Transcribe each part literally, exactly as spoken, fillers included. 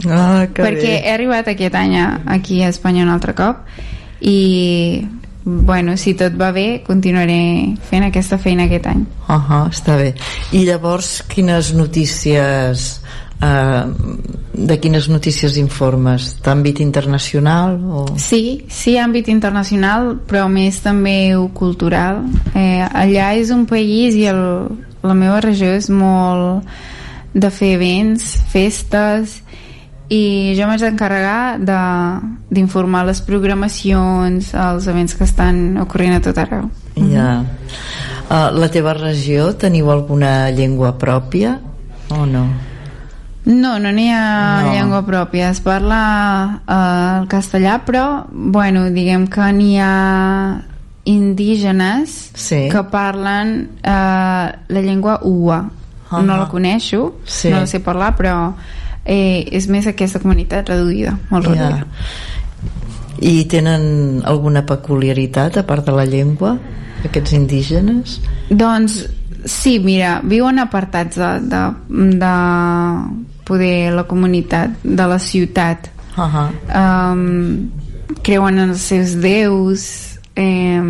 Ah, que perquè bé. he arribat aquest any aquí a Espanya un altre cop i bueno, si tot va bé continuaré fent aquesta feina aquest any. Uh -huh, està bé. I llavors quines notícies eh, de quines notícies informes? D'àmbit internacional? O... Sí, sí, àmbit internacional, però més també cultural. Eh, allà és un país i el, la meva regió és molt de fer events, festes, i jo m'haig d'encarregar d'informar les programacions, els events que estan ocorrent a tot arreu. Ja. Uh, la teva regió teniu alguna llengua pròpia o no? No, no n'hi ha no. llengua pròpia. Es parla uh, el castellà, però bueno, diguem que n'hi ha indígenes sí. que parlen uh, la llengua Uwa. Uh -huh. No la coneixo, sí. no la sé parlar, però eh, és més aquesta comunitat reduïda, molt reduïda. Ja. I tenen alguna peculiaritat a part de la llengua, aquests indígenes? Doncs sí, mira, viuen apartats de, de, de poder la comunitat, de la ciutat. Uh -huh. um, creuen en els seus déus, eh,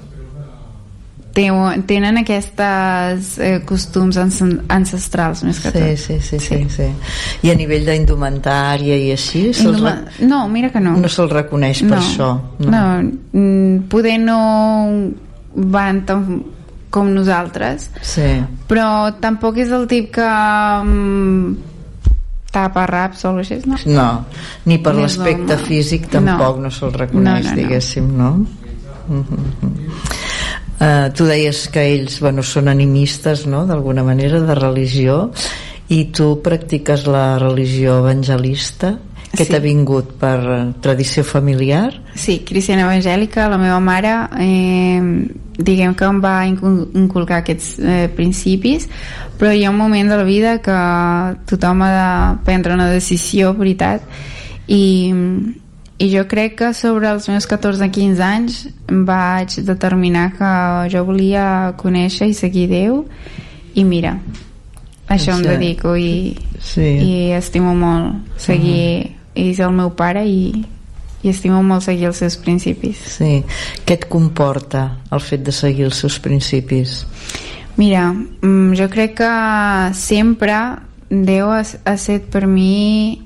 tenen aquests eh, costums ancestrals més que sí, tot. Sí, sí, sí, sí. I a nivell d'indumentària i així? Induma... No, mira que no. No se'l reconeix per no. això? No, no. Poder no van tan com nosaltres, sí. però tampoc és el tip que um, tapa raps o així, no? No, ni per l'aspecte físic tampoc no, no se'l reconeix, no, no, diguéssim, no? no? Uh-huh. Uh, tu deies que ells, bueno, són animistes, no?, d'alguna manera, de religió, i tu practiques la religió evangelista, que sí. T'ha vingut per tradició familiar? Sí, cristiana evangèlica. La meva mare eh, diguem que em va inculcar aquests eh, principis, però hi ha un moment de la vida que tothom ha de prendre una decisió, veritat, i, i jo crec que sobre els meus catorze quinze anys vaig determinar que jo volia conèixer i seguir Déu, i mira, això em dedico i, sí. i estimo molt seguir, uh-huh. és el meu pare i, i estimo molt seguir els seus principis. Sí. Què et comporta el fet de seguir els seus principis? Mira, jo crec que sempre Déu ha, ha estat per mi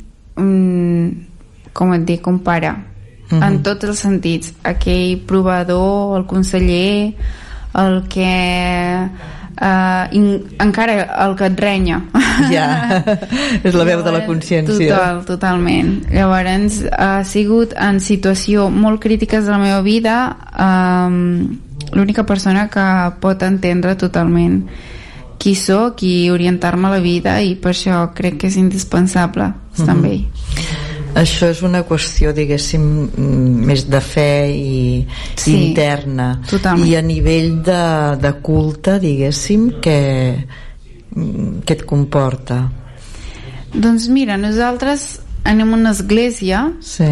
com et dic, un pare, uh-huh. en tots els sentits, aquell provador, el conseller, el que Uh, in, encara el que et renya, ja, és la veu de la consciència. Total, totalment. Llavors ha sigut en situació molt crítiques de la meva vida um, l'única persona que pot entendre totalment qui sóc i orientar-me a la vida, i per això crec que és indispensable estar amb ell. Això és una qüestió, diguéssim, més de fe i sí, interna. Totalment. I a nivell de, de culte, diguéssim, què, què et comporta? Doncs mira, nosaltres anem a una església, sí.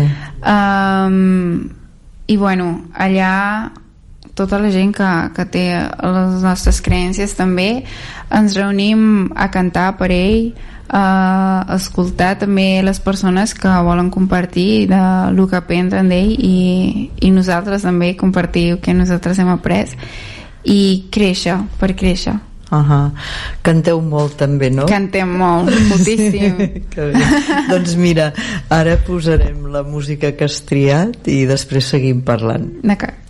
um, i bueno, allà tota la gent que, que té les nostres creences també ens reunim a cantar per ell, a escoltar també les persones que volen compartir de el que aprenen d'ell, i, i nosaltres també compartir el que nosaltres hem après i créixer, per créixer. Uh-huh. Canteu molt també, no? Cantem molt, moltíssim. Doncs mira, ara posarem la música que has triat i després seguim parlant. D'acord.